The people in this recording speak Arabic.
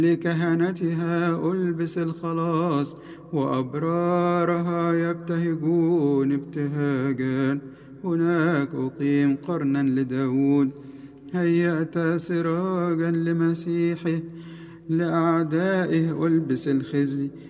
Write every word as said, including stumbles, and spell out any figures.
لكهنتها ألبس الخلاص، وأبرارها يبتهجون ابتهاجا. هناك أقيم قرنا لداود، هيأت سراجا لمسيحه. لأعدائه ألبس الخزي،